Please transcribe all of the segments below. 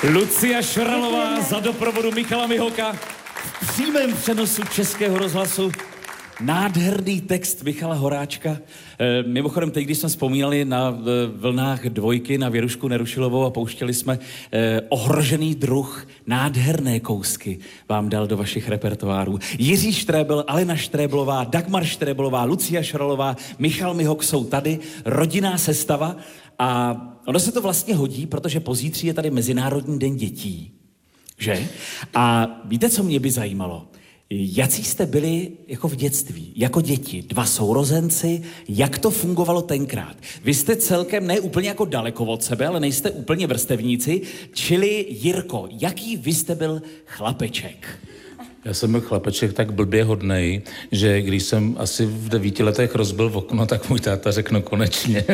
Lucia Šralová za doprovodu Michala Mihoka v přímém přenosu Českého rozhlasu. Nádherný text Michala Horáčka. Mimochodem, teď, když jsme vzpomínali na vlnách dvojky na Věrušku Nerušilovou a pouštěli jsme Ohrožený druh, nádherné kousky vám dal do vašich repertoárů. Jiří Štrébel, Alena Štréblová, Dagmar Štréblová, Lucia Šralová, Michal Mihok jsou tady, rodinná sestava a ono se to vlastně hodí, protože pozítří je tady Mezinárodní den dětí, že? A víte, co mě by zajímalo? Jací jste byli jako v dětství, jako děti, dva sourozenci, jak to fungovalo tenkrát? Vy jste celkem ne úplně jako daleko od sebe, ale nejste úplně vrstevníci, čili Jirko, jaký vy jste byl chlapeček? Já jsem byl chlapeček tak blbě hodnej, že když jsem asi v 9 letech rozbil okno, tak můj táta řekl, no konečně.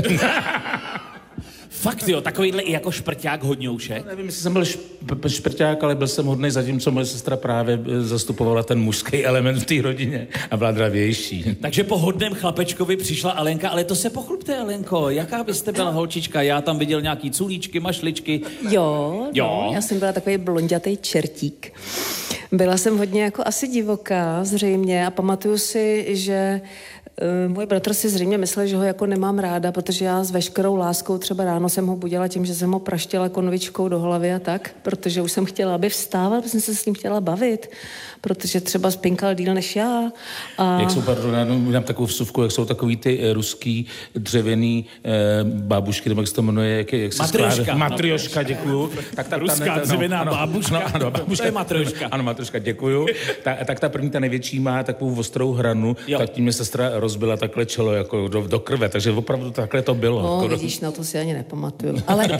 Fakt jo, takovýhle i jako šprťák hodňoušek? Nevím, jestli jsem byl šprťák, ale byl jsem hodnej, zatímco moje sestra právě zastupovala ten mužský element v té rodině a byla dravější. Takže po hodném chlapečkovi přišla Alenka, ale to se pochlubte, Alenko, jaká byste byla holčička? Já tam viděl nějaký culíčky, mašličky. Jo. Já jsem byla takový blondětej čertík. Byla jsem hodně jako asi divoká zřejmě a pamatuju si, že můj bratr si zřejmě myslel, že ho jako nemám ráda, protože já s veškerou láskou třeba ráno jsem ho budila tím, že jsem ho praštěla konvičkou do hlavy a tak, protože už jsem chtěla, aby vstával, protože jsem se s ním chtěla bavit, protože třeba spinkal díl než já. A... Jak jsou, pardon, já mám takovou vsuvku, jak jsou takový ty ruský dřevěný bábušky, nebo jak se to jmenuje, jak se Matrioška. Matrioška, děkuju. Tak ta ruská dřevěná bábuška, ano, bábuška. To je matrioška. Ano, matrioška, děkuju. Tak ta první, ta největší má takovou ostrou hranu, tak tím mě sestra rozbila takhle čelo jako do krve, takže opravdu takhle to bylo. No, vidíš, na to si ani nepamatuju. Ale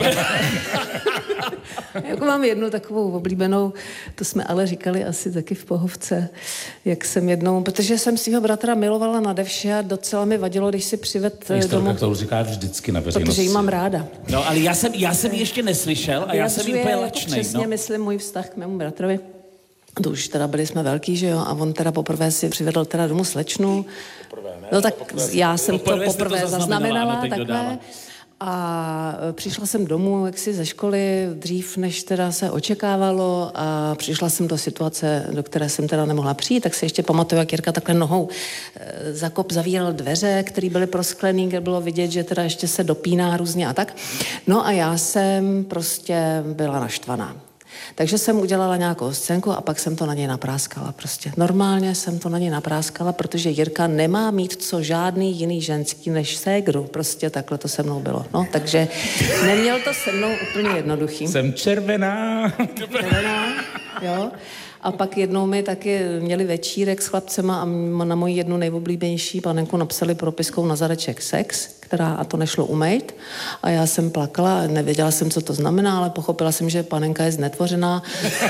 jako mám jednu takovou oblíbenou, to jsme ale říkali asi taky v Pohovce, jak jsem jednou, protože jsem svého bratra milovala nade vše a docela mi vadilo, když si přived domů. To říká vždycky na veřejnosti. Protože jí mám ráda. No, ale já jsem ji ještě neslyšel a já jsem jí úplně lačnej. Přesně myslím můj vztah k mému bratrovi. To už teda byli jsme velký, že jo, a on teda poprvé si přivedl teda domů slečnu. No tak já jsem to poprvé zaznamenala takhle. A přišla jsem domů jaksi ze školy dřív, než teda se očekávalo a přišla jsem do situace, do které jsem teda nemohla přijít, tak si ještě pamatuju, jak Jirka takhle nohou zavíral dveře, které byly prosklený, kde bylo vidět, že teda ještě se dopíná různě a tak. No a já jsem prostě byla naštvaná. Takže jsem udělala nějakou scénku a pak jsem to na něj napráskala. Prostě normálně jsem to na něj napráskala, protože Jirka nemá mít co žádný jiný ženský než ségru. Prostě takhle to se mnou bylo. No, takže neměl to se mnou úplně jednoduchý. Jsem červená. Červená, jo. A pak jednou mi taky měli večírek s chlapcema a na moji jednu nejoblíbenější panenku napsali propiskou na zadeček sex, která a to nešlo umýt. A já jsem plakala, nevěděla jsem, co to znamená, ale pochopila jsem, že panenka je znetvořená.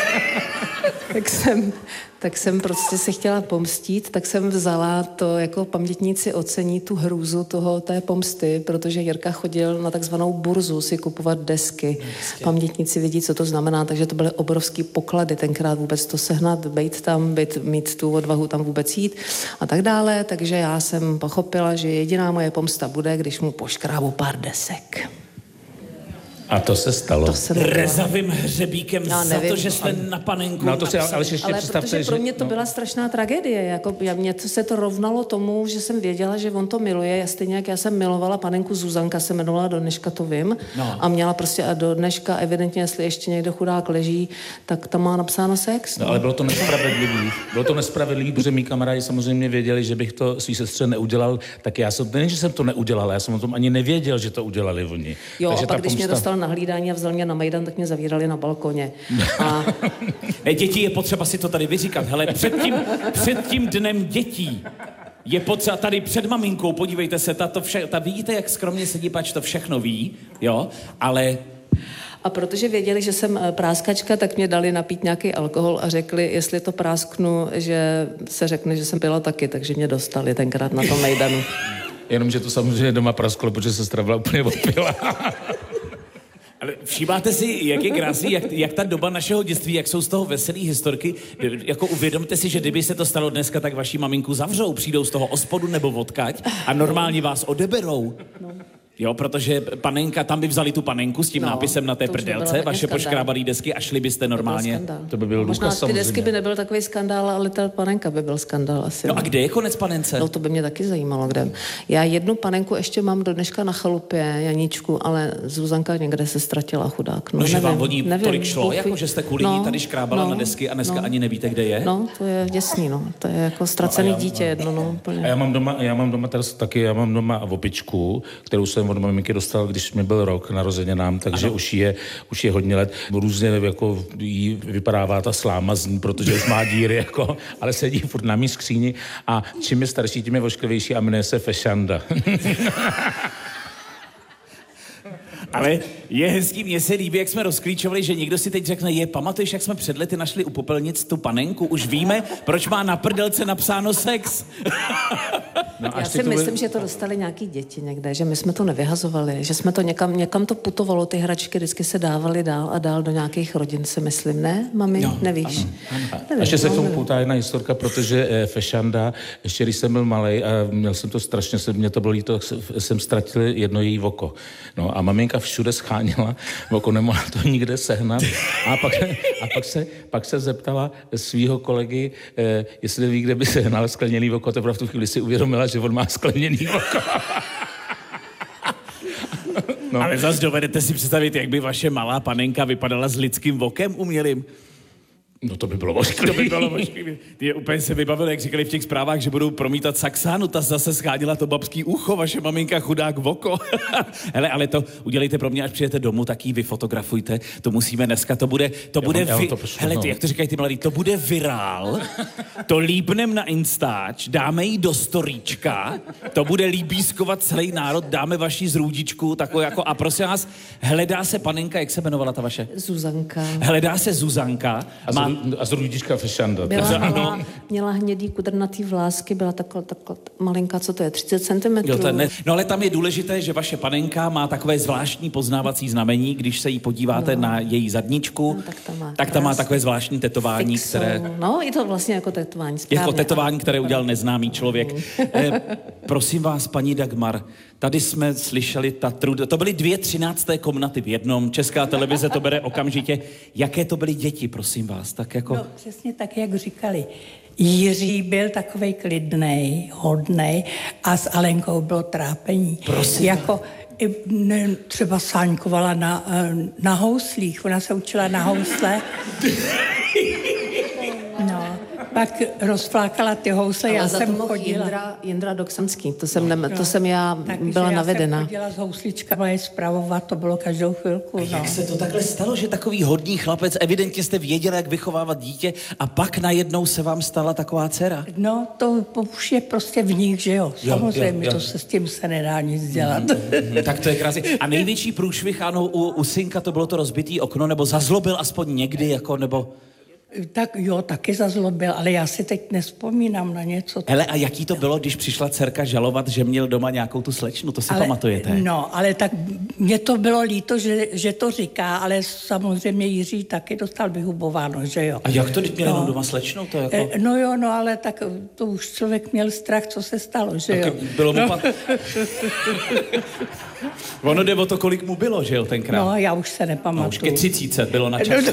tak jsem prostě si chtěla pomstít, tak jsem vzala to, jako pamětníci ocení tu hrůzu té pomsty, protože Jirka chodil na takzvanou burzu si kupovat desky. Pamětníci vědí, co to znamená, takže to byly obrovský poklady, tenkrát vůbec to sehnat, bejt tam, mít tu odvahu tam vůbec jít a tak dále, takže já jsem pochopila, že jediná moje pomsta bude, když mu poškrábu pár desek. A to se stalo. Rezavým hřebíkem za to, že jste na panenku ale protože pro mě to byla strašná tragédie. Jako, mně se to rovnalo tomu, že jsem věděla, že on to miluje. Stejně jak já jsem milovala panenku Zuzanka, se jmenovala, do dneška to vím. No. A měla prostě a do dneška evidentně, jestli ještě někdo chudák leží, tak tam má napsáno sex. No, ale bylo to nespravedlivý. Bylo to nespravedlivý, protože mý kamarádi samozřejmě věděli, že bych to svý sestře neudělal, tak já jsem, ne, že jsem to neudělal, já jsem o tom ani nevěděl, že to udělali oni. Jo, takže a pak, když mě dostal na hlídání a vzal mě na Majdan, tak mě zavírali na balkoně. Děti, je potřeba si to tady vyříkat. Hele, před tím dnem dětí je potřeba tady před maminkou, podívejte se, ta vidíte, jak skromně sedí, pač to všechno ví, jo, ale... A protože věděli, že jsem práskačka, tak mě dali napít nějaký alkohol a řekli, jestli to prásknu, že se řekne, že jsem pila taky, takže mě dostali tenkrát na tom Majdanu. Jenomže to samozřejmě doma prasklo, protože sestra byla úplně odpila. Ale všímáte si, jak je krásný, jak ta doba našeho dětství, jak jsou z toho veselý historky, jako uvědomte si, že kdyby se to stalo dneska, tak vaši maminku zavřou, přijdou z toho ospodu nebo odkaď a normálně vás odeberou. No. Jo, protože panenka, tam by vzali tu panenku s tím nápisem na té prdelce, vaše poškrábalý desky a šli byste normálně. To by byl možná důkaz, ty desky by nebyl takový skandál, ale ta panenka by byl skandál asi. No a kde je konec panence? No to by mě taky zajímalo, kde. Já jednu panenku ještě mám do dneška na chalupě, Janíčku, ale Zuzanka někde se ztratila, chudák. No že vám o ní tolik šlo, jako že jste kvůli ní tady škrábala na desky a dneska ani nevíte, kde je? No, to je děsný, no. To je jako ztracený dítě jedno, no. Úplně. A já mám doma teraz taky, já mám doma opičku, kterou jsem od maminky dostal, když mi byl rok narozeninám, takže už je hodně let. Různě jako jí vypadává ta sláma z ní, protože už má díry, jako, ale sedí furt na mý skříni a čím je starší, tím je vošklivější a jmenuje se Fešanda. Ale je hezký, mně se líbí, jak jsme rozklíčovali, že někdo si teď řekne, pamatuješ, jak jsme před lety našli u popelnic tu panenku? Už víme, proč má na prdelce napsáno sex. No, já si myslím, že to dostali nějaký děti někde, že my jsme to nevyhazovali, že jsme to někam to putovalo, ty hračky vždycky se dávaly dál a dál do nějakých rodin, si myslím, ne, mami? No, nevíš? Ano. Nevím, ještě se k tomu poutá jedna historka, protože Fešanda, ještě když jsem byl malej a měl jsem to strašně, mě to bylo líto, jsem ztratil jedno její oko. No a maminka všude schánila, oko nemohla to nikde sehnat a pak se zeptala svýho kolegy, jestli ví, kde by sehnal skleněný oko, teprve v tu chvíli si uvědomila, že on má skleněný oko. No. Ale zase dovedete si představit, jak by vaše malá panenka vypadala s lidským vokem umělým? No to by bylo ošklivý. Ty úplně se vybavil, jak říkali v těch zprávách, že budou promítat Saxánu, ta zase schánila to babský ucho, vaše maminka chudák v oko. Hele, ale to udělejte pro mě, až přijete domů, tak ji vyfotografujte, to musíme dneska, hele, ty, jak to říkají ty mladí, to bude virál, to líbnem na Instač, dáme ji do storíčka, to bude líbískovat celý národ, dáme vaši zrůdičku, takovou jako, a prosím vás, hledá se panenka, jak se jmenovala ta vaše? Zuzanka. Hledá se Zuzanka, a zrůdička Fešanda. Měla hnědý kudrnatý vlásky, byla taková malinká, co to je, 30 cm. No ale tam je důležité, že vaše panenka má takové zvláštní poznávací znamení, když se jí podíváte na její zadničku, tak tam má takové zvláštní tetování, fixou. Které... No, je to vlastně jako tetování. Správně, jako tetování, které udělal neznámý člověk. Prosím vás, paní Dagmar, tady jsme slyšeli to byly 2 13. komnaty v jednom, Česká televize to bere okamžitě. Jaké to byly děti, prosím vás? Tak jako... No, přesně tak, jak říkali. Jiří byl takovej klidnej, hodnej a s Alenkou bylo trápení. Prosím. Jako třeba sáňkovala na houslích, ona se učila na housle. No, pak rozflákala ty housle, já jsem chodila. Jindra Doksanský, to jsem já byla navedena. Já jsem chodila s housličkama je spravovat, to bylo každou chvilku. Jak se to takhle stalo, že takový hodný chlapec, evidentně jste věděli, jak vychovávat dítě a pak najednou se vám stala taková dcera? No, to už je prostě v nich, že jo. Samozřejmě, to se s tím se nedá nic dělat. Tak to je krásný. A největší průšvih, ano, u synka to bylo to rozbitý okno, nebo zazlobil aspoň někdy, jako, nebo... Tak jo, taky zazlobil, ale já si teď nespomínám na něco. Hele, a jaký to bylo, když přišla dcerka žalovat, že měl doma nějakou tu slečnu? To si pamatujete? No, ale tak mě to bylo líto, že to říká, ale samozřejmě Jiří taky dostal vyhubováno, že jo. A jak to, když měl jenom doma slečnou? To jako... No jo, no ale tak to už člověk měl strach, co se stalo, že jo. Bylo mu Ono jde o to, kolik mu bylo, že jo, tenkrát. No, já už se nepamatuju. No, už ke 30 bylo na čase.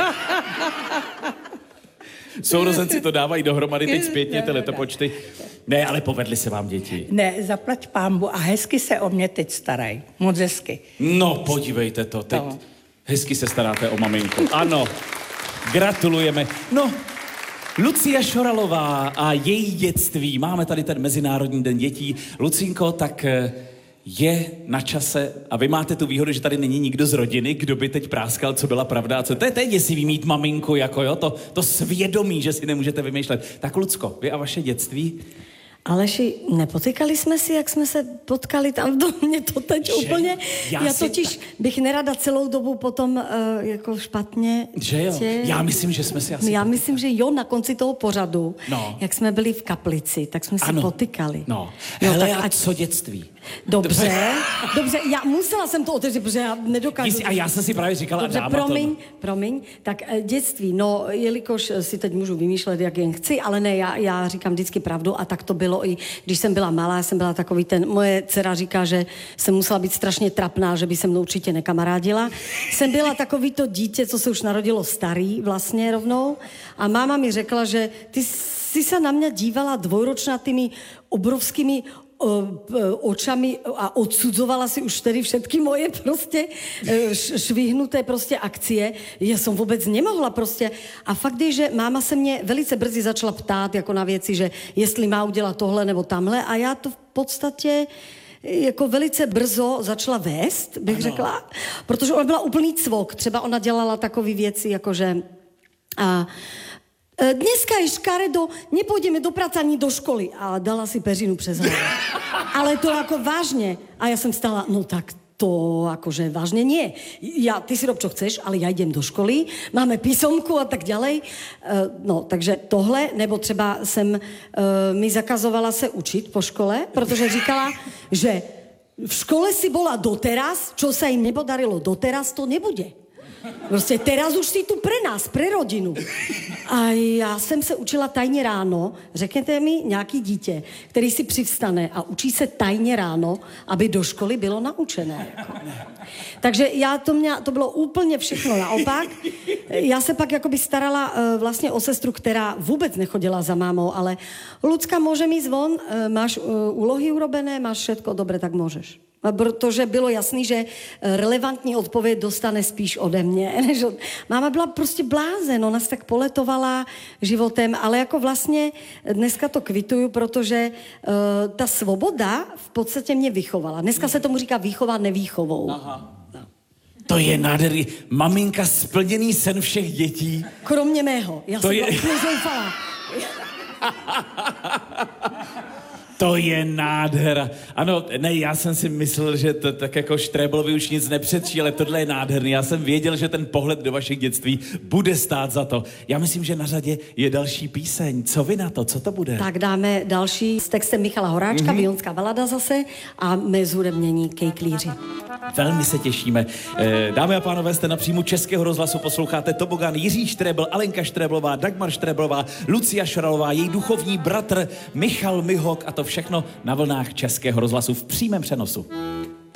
Sourozenci to dávají dohromady teď zpětně, ty letopočty. Ne, ale povedly se vám děti. Ne, zaplať pánbu a hezky se o mě teď starají. Moc hezky. No, podívejte to, teď hezky se staráte o maminku. Ano, gratulujeme. No, Lucia Šoralová a její dětství. Máme tady ten Mezinárodní den dětí. Lucinko, tak... je na čase a vy máte tu výhodu, že tady není nikdo z rodiny, kdo by teď práskal, co byla pravda a co... To je děsivý mít maminku, jako jo, to svědomí, že si nemůžete vymýšlet. Tak Lucko, vy a vaše dětství? Aleši, nepotykali jsme si, jak jsme se potkali tam v domě, to teď že? Úplně... Já totiž bych nerada celou dobu potom jako špatně... Že jo? Já myslím, že jsme si asi... Já myslím, že jo, na konci toho pořadu, jak jsme byli v Kaplici, tak jsme si potykali. No, hele, a co dětství? Dobře, musela jsem to otevřít, protože já nedokážu. A já jsem si právě říkala, dobře, promiň. Tak dětství, no, jelikož si teď můžu vymýšlet, jak jen chci, ale ne, já říkám vždycky pravdu a tak to bylo i, když jsem byla malá, jsem byla takový moje dcera říká, že jsem musela být strašně trapná, že by se mnou určitě nekamarádila. Jsem byla takový to dítě, co se už narodilo starý vlastně rovnou a máma mi řekla, že ty si se na mě dívala dvojročnatými obrovskými očami a odsudzovala si už tedy všetky moje prostě švihnuté prostě akcie. Já jsem vůbec nemohla prostě. A fakt je, že máma se mě velice brzy začala ptát jako na věci, že jestli má udělat tohle nebo tamhle a já to v podstatě jako velice brzo začala vést, bych řekla, protože ona byla úplný cvok. Třeba ona dělala takové věci, jakože dneska je škaredo, nepůjdeme do práce ani do školy. A dala si peřinu přes hlavu. Ale to jako vážně. A já jsem stala, no tak to akože vážne nie. Ty si rob, čo chceš, ale ja idem do školy, máme písomku a tak ďalej. No, takže tohle, nebo třeba mi zakazovala se učit po škole, protože říkala, že v škole si bola doteraz, čo sa im nepodarilo doteraz, to nebude. Prostě teraz už si tu pre nás, pre rodinu. A já jsem se učila tajně ráno. Řekněte mi nějaký dítě, který si přivstane a učí se tajně ráno, aby do školy bylo naučené. Jako. Takže to bylo úplně všechno naopak. Já se pak jakoby starala vlastně o sestru, která vůbec nechodila za mámou, ale Lucka, môžem ísť von, máš úlohy urobené, máš všetko, dobre, tak môžeš. Protože bylo jasný, že relevantní odpověď dostane spíš ode mě. Máma byla prostě blázen, ona se tak poletovala životem, ale jako vlastně dneska to kvituju, protože ta svoboda v podstatě mě vychovala. Dneska se tomu říká výchova nevýchovou. Aha. To je nádherný. Maminka, splněný sen všech dětí. Kromě mého. Já jsem byla úplně zoufalá. To je nádhera. Ano, ne, já jsem si myslel, že to tak jako Štreblovi už nic nepřetří, ale tohle je nádherný. Já jsem věděl, že ten pohled do vašich dětství bude stát za to. Já myslím, že na řadě je další píseň. Co vy na to? Co to bude? Tak dáme další s textem Michala Horáčka, Vionská balada zase a my zhudebnění Kejklíři. Velmi se těšíme. Dámy a pánové, jste na příjmu Českého rozhlasu, posloucháte Tobogán, Jiří Štrebl, Alenka Štreblová, Dagmar Štreblová, Lucia Šoralová, její duchovní bratr Michal Mihok a to všechno na vlnách Českého rozhlasu v přímém přenosu.